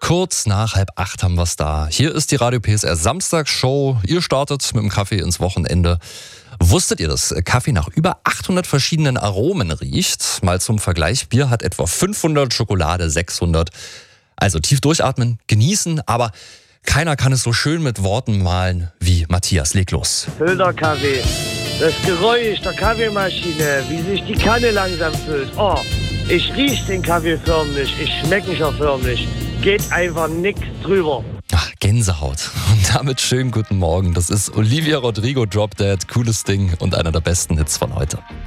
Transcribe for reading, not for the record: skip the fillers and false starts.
Kurz nach 7:30 haben wir es da. Hier ist die Radio PSR Samstagsshow. Ihr startet mit dem Kaffee ins Wochenende. Wusstet ihr, dass Kaffee nach über 800 verschiedenen Aromen riecht? Mal zum Vergleich, Bier hat etwa 500, Schokolade 600. Also tief durchatmen, genießen, aber keiner kann es so schön mit Worten malen wie Matthias. Leg los. Filterkaffee, das Geräusch der Kaffeemaschine, wie sich die Kanne langsam füllt. Oh, ich riech den Kaffee förmlich, ich schmeck mich auch förmlich. Geht einfach nix drüber. Ach, Gänsehaut. Und damit schönen guten Morgen. Das ist Olivia Rodrigo, Drop Dead, cooles Ding und einer der besten Hits von heute.